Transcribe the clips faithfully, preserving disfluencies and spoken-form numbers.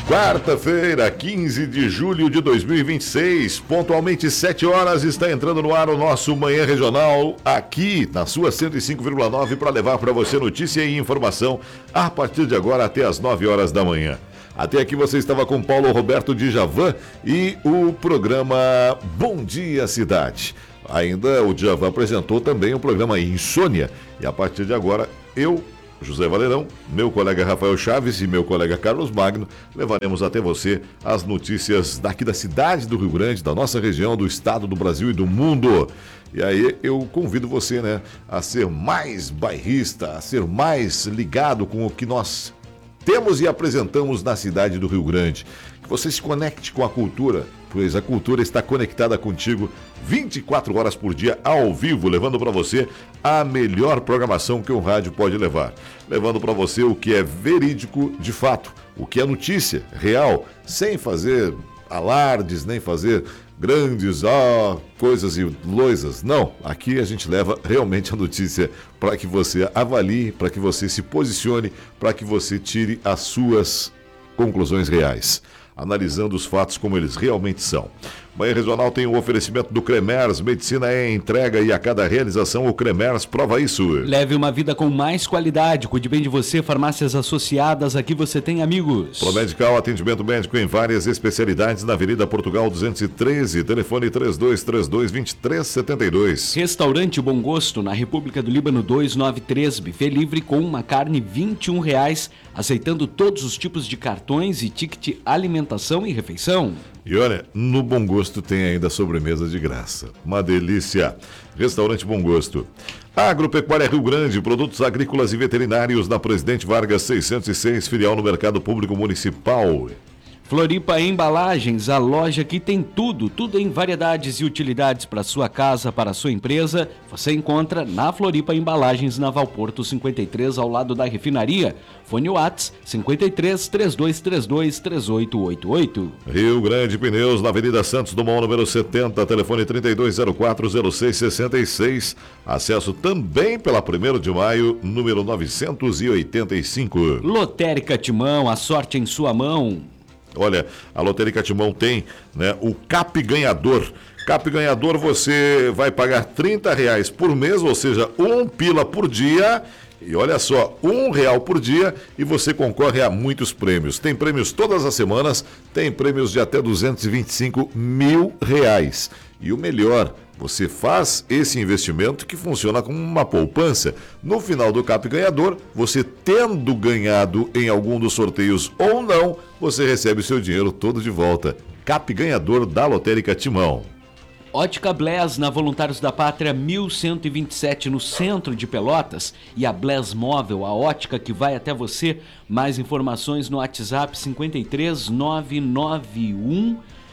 Quarta-feira, quinze de julho de dois mil e vinte e seis, pontualmente sete horas, está entrando no ar o nosso Manhã Regional, aqui na sua cento e cinco vírgula nove, para levar para você notícia e informação a partir de agora até as nove horas da manhã. Até aqui você estava com Paulo Roberto Djavan e o programa Bom Dia Cidade. Ainda o Djavan apresentou também o programa Insônia e a partir de agora eu, José Valerão, meu colega Rafael Chaves e meu colega Carlos Magno, levaremos até você as notícias daqui da cidade do Rio Grande, da nossa região, do estado, do Brasil e do mundo. E aí eu convido você, né, a ser mais bairrista, a ser mais ligado com o que nós temos e apresentamos na cidade do Rio Grande. Que você se conecte com a cultura, pois a cultura está conectada contigo vinte e quatro horas por dia, ao vivo, levando para você a melhor programação que o rádio pode levar. Levando para você o que é verídico de fato, o que é notícia real, sem fazer alardes, nem fazer grandes ah, coisas e loisas. Não, aqui a gente leva realmente a notícia para que você avalie, para que você se posicione, para que você tire as suas conclusões reais, analisando os fatos como eles realmente são. Manhã Regional tem o oferecimento do Cremers, medicina é entrega e a cada realização o Cremers prova isso. Leve uma vida com mais qualidade, cuide bem de você, farmácias associadas, aqui você tem amigos. Promedical, atendimento médico em várias especialidades na Avenida Portugal duzentos e treze, telefone três dois três dois, dois três sete dois. Restaurante Bom Gosto, na República do Líbano duzentos e noventa e três, buffet livre com uma carne vinte e um reais, aceitando todos os tipos de cartões e ticket alimentação e refeição. E olha, no Bom Gosto tem ainda sobremesa de graça. Uma delícia. Restaurante Bom Gosto. Agropecuária Rio Grande, produtos agrícolas e veterinários na Presidente Vargas seiscentos e seis, filial no Mercado Público Municipal. Floripa Embalagens, a loja que tem tudo, tudo em variedades e utilidades para sua casa, para sua empresa. Você encontra na Floripa Embalagens, na Valporto cinquenta e três, ao lado da refinaria. Fone Whats cinquenta e três, três dois três dois, três oito oito oito. Rio Grande Pneus, na Avenida Santos Dumont, número setenta, telefone trinta e dois zero quatro, zero seis sessenta e seis. Acesso também pela primeiro de maio, número novecentos e oitenta e cinco. Lotérica Timão, a sorte em sua mão. Olha, a Lotérica Timão tem, né, o Cap Ganhador. Cap Ganhador, você vai pagar trinta reais por mês, ou seja, um pila por dia. E olha só, um real por dia e você concorre a muitos prêmios. Tem prêmios todas as semanas, tem prêmios de até duzentos e vinte e cinco mil reais. E o melhor, você faz esse investimento que funciona como uma poupança. No final do Cap Ganhador, você tendo ganhado em algum dos sorteios ou não, você recebe o seu dinheiro todo de volta. Cap Ganhador da Lotérica Timão. Ótica Bless, na Voluntários da Pátria mil cento e vinte e sete, no centro de Pelotas. E a Bless Móvel, a ótica que vai até você. Mais informações no WhatsApp cinquenta e três, nove nove um...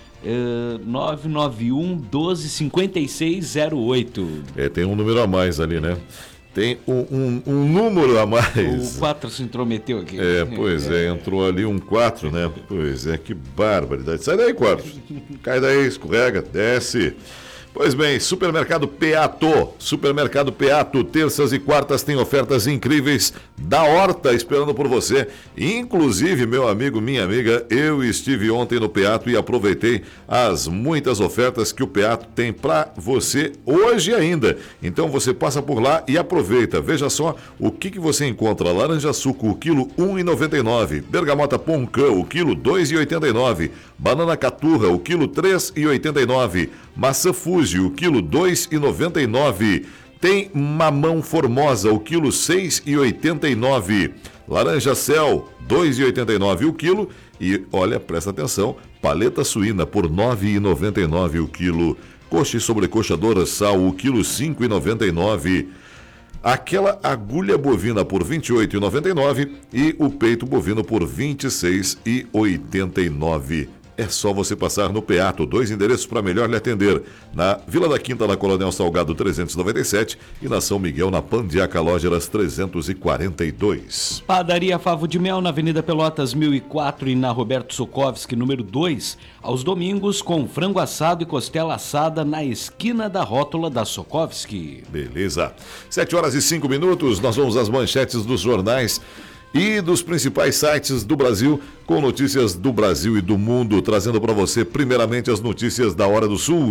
Uh, nove nove um, doze, cinquenta e seis zero oito. É, tem um número a mais ali, né? Tem um, um, um número a mais. O quatro se intrometeu aqui. É, pois é, entrou ali um quatro, né? Pois é, que barbaridade. Sai daí, quatro. Cai daí, escorrega, desce. Pois bem, Supermercado Peato, Supermercado Peato, terças e quartas tem ofertas incríveis da Horta esperando por você. Inclusive, meu amigo, minha amiga, eu estive ontem no Peato e aproveitei as muitas ofertas que o Peato tem para você hoje ainda. Então você passa por lá e aproveita. Veja só o que, que você encontra. Laranja suco, o quilo um real e noventa e nove centavos. Bergamota Poncã, o quilo dois reais e oitenta e nove centavos. Banana Caturra, o quilo três reais e oitenta e nove centavos. Maçã Fuji, o quilo dois reais e noventa e nove centavos. Tem mamão Formosa, o quilo seis reais e oitenta e nove centavos. Laranja Céu, dois reais e oitenta e nove centavos o quilo. E olha, presta atenção, paleta suína por nove reais e noventa e nove centavos o quilo. Coxa e sobrecoxa dorsal, o quilo cinco reais e noventa e nove centavos. Aquela agulha bovina por vinte e oito reais e noventa e nove centavos e o peito bovino por vinte e seis reais e oitenta e nove centavos. É só você passar no Peato, dois endereços para melhor lhe atender. Na Vila da Quinta, na Coronel Salgado trezentos e noventa e sete e na São Miguel, na Pandiaca Lógeras trezentos e quarenta e dois. Padaria Favo de Mel, na Avenida Pelotas mil e quatro e na Roberto Sokovski, número dois, aos domingos com frango assado e costela assada na esquina da rótula da Sokovski. Beleza. sete horas e cinco minutos, nós vamos às manchetes dos jornais. e dos principais sites do Brasil, com notícias do Brasil e do mundo, trazendo para você primeiramente as notícias da Hora do Sul.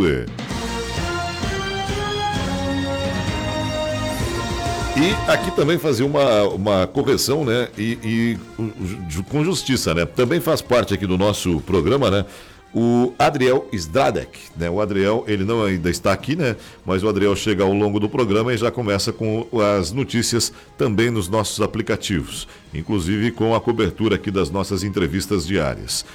E aqui também fazer uma, uma correção, né? E, e com justiça, né? Também faz parte aqui do nosso programa, né? O Adriel Stradek, né? O Adriel, ele não ainda está aqui, né? Mas o Adriel chega ao longo do programa e já começa com as notícias também nos nossos aplicativos, inclusive com a cobertura aqui das nossas entrevistas diárias.